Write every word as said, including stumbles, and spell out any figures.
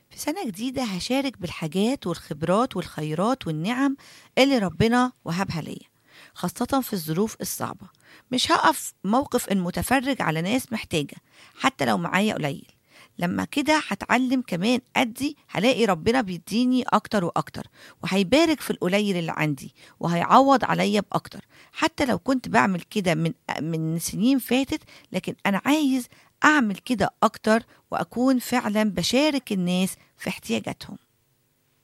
في سنة جديدة هاشارك بالحاجات والخبرات والخيرات والنعم اللي ربنا وهبها ليا، خاصة في الظروف الصعبة. مش هقف موقف المتفرج على ناس محتاجة حتى لو معايا قليل. لما كده هتعلم كمان أدي، هلاقي ربنا بيديني أكتر وأكتر، وهيبارك في القليل اللي عندي، وهيعوض عليا بأكتر. حتى لو كنت بعمل كده من من سنين فاتت، لكن أنا عايز أعمل كده أكتر، وأكون فعلا بشارك الناس في احتياجاتهم.